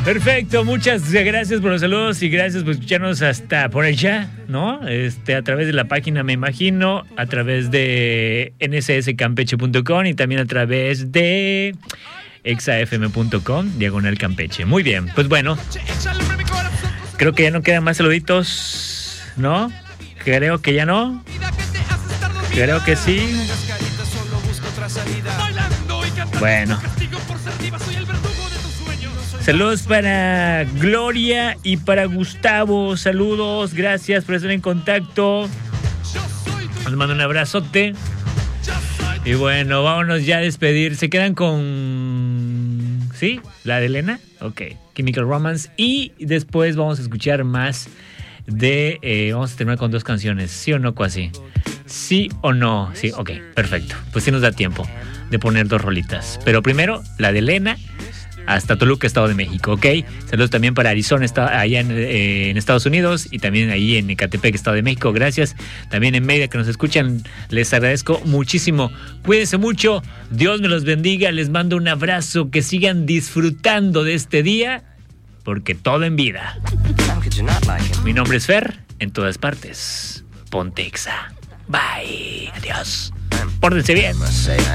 Perfecto, muchas gracias por los saludos y gracias por escucharnos hasta por allá, ¿no? A través de la página, me imagino, a través de nsscampeche.com y también a través de exafm.com/Campeche. Muy bien, pues bueno, creo que ya no quedan más saluditos, ¿no? Creo que ya no. Creo que sí. Bueno. Saludos para Gloria y para Gustavo. Saludos, gracias por estar en contacto. Les mando un abrazote. Y bueno, vámonos ya a despedir. ¿Se quedan con... ¿Sí? ¿La de Elena? Ok. Chemical Romance. Y después vamos a escuchar más de... vamos a terminar con 2 canciones. ¿Sí o no, Cuasi? ¿Sí o no? Sí, ok. Perfecto. Pues sí nos da tiempo de poner 2 rolitas. Pero primero, la de Elena... hasta Toluca, Estado de México, ¿ok? Saludos también para Arizona, allá en Estados Unidos, y también ahí en Ecatepec, Estado de México. Gracias. También en Mérida, que nos escuchan, les agradezco muchísimo. Cuídense mucho, Dios me los bendiga, les mando un abrazo, que sigan disfrutando de este día, porque todo en vida. Mi nombre es Fer, en todas partes. Ponte Exa. Bye. Adiós. Pórtense bien.